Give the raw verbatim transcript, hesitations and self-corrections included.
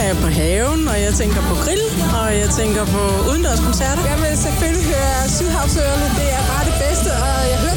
jeg på haven, og jeg tænker på grill, og jeg tænker på udendørskoncerter. Jeg vil selvfølgelig høre Sydhavsørerne. Det er bare det bedste, og jeg hører